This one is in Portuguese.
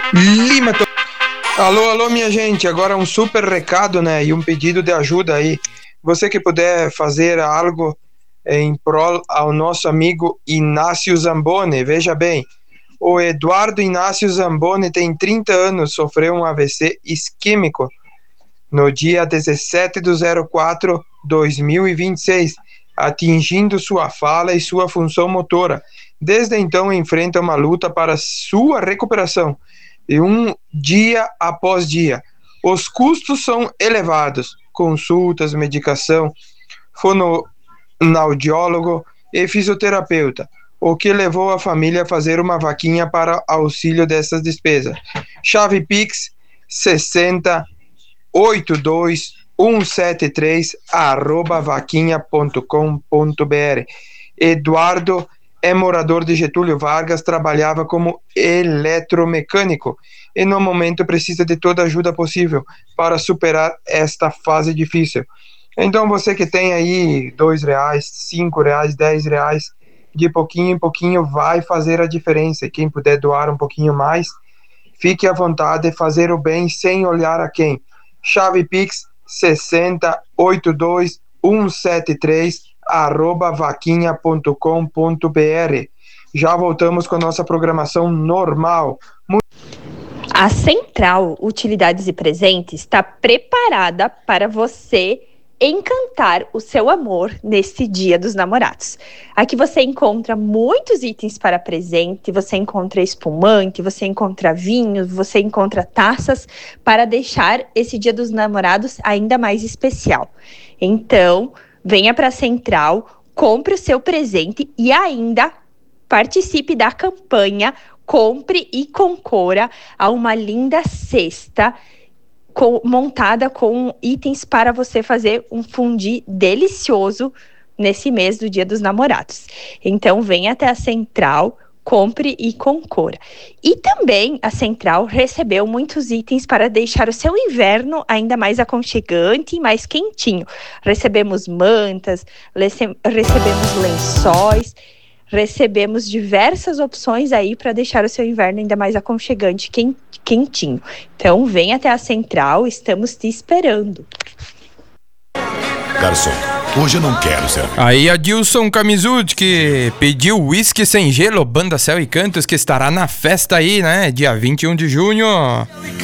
Lima. Alô, alô, minha gente. Agora um super recado, né? E um pedido de ajuda aí. Você que puder fazer algo em prol ao nosso amigo Inácio Zamboni, veja bem. O Eduardo Inácio Zamboni tem 30 anos, sofreu um AVC isquêmico no dia 17/04/2026, atingindo sua fala e sua função motora. Desde então enfrenta uma luta para sua recuperação, e um dia após dia. Os custos são elevados, consultas, medicação, fonoaudiólogo e fisioterapeuta, o que levou a família a fazer uma vaquinha para auxílio dessas despesas. Chave Pix 6082173@vaquinha.com.br. Eduardo é morador de Getúlio Vargas, trabalhava como eletromecânico e no momento precisa de toda a ajuda possível para superar esta fase difícil. Então você que tem aí R$2, R$5, R$10, de pouquinho em pouquinho vai fazer a diferença. Quem puder doar um pouquinho mais, fique à vontade de fazer o bem sem olhar a quem. Chave Pix 6082173@vaquinha.com.br. Já voltamos com a nossa programação normal. A Central Utilidades e Presentes está preparada para você encantar o seu amor nesse Dia dos Namorados. Aqui você encontra muitos itens para presente, você encontra espumante, você encontra vinhos, você encontra taças para deixar esse Dia dos Namorados ainda mais especial. Então, venha para a Central, compre o seu presente e ainda participe da campanha Compre e Concorra a uma linda cesta montada com itens para você fazer um fondue delicioso nesse mês do Dia dos Namorados. Então, venha até a Central, compre e concorra. E também a Central recebeu muitos itens para deixar o seu inverno ainda mais aconchegante e mais quentinho. Recebemos mantas, recebemos lençóis, recebemos diversas opções aí para deixar o seu inverno ainda mais aconchegante, quentinho. Então, vem até a Central, estamos te esperando. Garçom, hoje eu não quero ser. Aí Adilson Camizucci, que pediu Whisky Sem Gelo, Banda Céu e Cantos, que estará na festa aí, né? Dia 21 de junho.